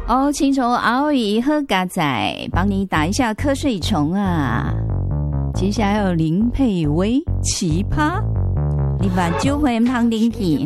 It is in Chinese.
哦，青虫熬一喝嘎仔，帮你打一下瞌睡虫啊。接下来有林佩薇，奇葩，你把酒会胖丁体。